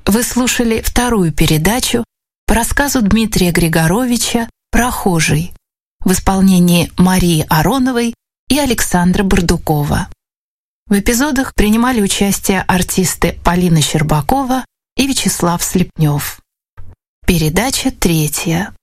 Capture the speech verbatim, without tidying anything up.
Вы слушали вторую передачу по рассказу Дмитрия Григоровича «Прохожий» в исполнении Марии Ароновой и Александра Бардукова. В эпизодах принимали участие артисты Полина Щербакова и Вячеслав Слепнев. Передача третья.